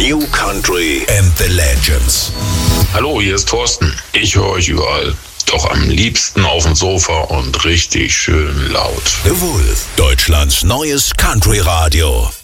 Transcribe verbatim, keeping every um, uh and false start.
New Country and the Legends. Hallo, hier ist Thorsten. Ich höre euch überall. Doch am liebsten auf dem Sofa und richtig schön laut. The Wolf, Deutschlands neues Country-Radio.